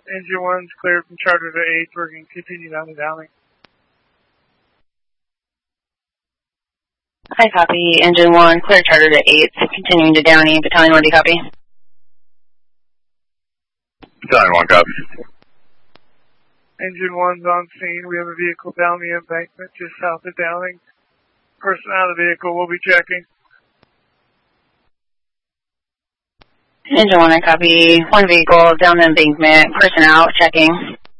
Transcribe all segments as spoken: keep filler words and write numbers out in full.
Engine one's cleared from charter to eight. We're going to continue down to Downing. Hi, copy. Engine one, clear charter to eight. Continuing to Downey. Battalion one, do you copy? Battalion one, copy. Engine one's on scene. We have a vehicle down the embankment just south of Downing. Person out of the vehicle will be checking. Engine one, I copy. One vehicle down the embankment. Person out, checking.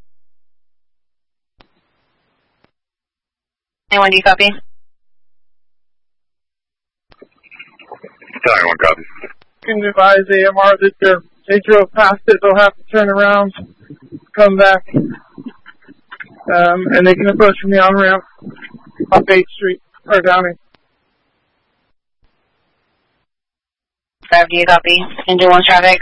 Anyone, do you copy? Battalion one, copy. Can advise A M R that they're, they drove past it. They'll have to turn around, come back, um, and they can approach from the on-ramp up eighth Street or Downing. five, do you copy? Engine one, traffic.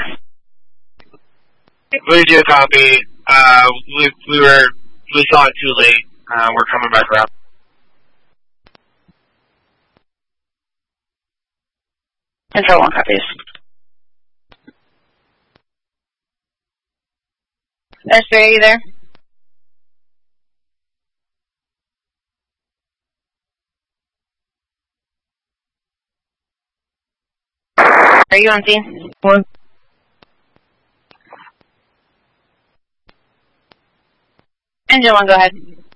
We do copy. Uh, we, we were, we saw it too late. Uh, we're coming back around. Control one copies. S three, are you there? Are you on scene? One. Engine one, go ahead.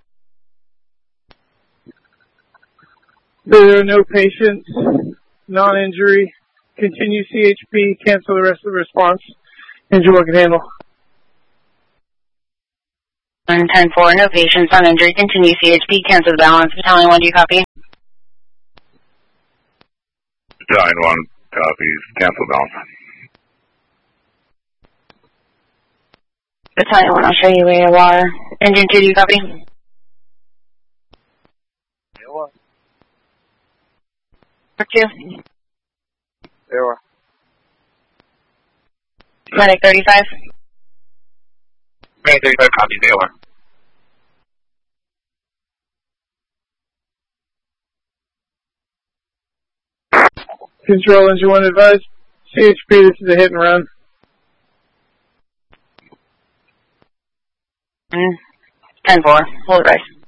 There are no patients, non-injury. Continue C H P, cancel the rest of the response. Engine one can handle. one ten four, no patients, non-injury. Continue C H P, cancel the balance. Battalion one, do you copy? Battalion one, copies. Cancel balance. Battalion one, I'll show you A O R. Engine two, do you copy? A O R. two. A O R. Medic thirty-five. Medic thirty-five, copies. A O R. Control, engine one advise. C H P, this is a hit and run. Mm. ten four, hold it, Bryce.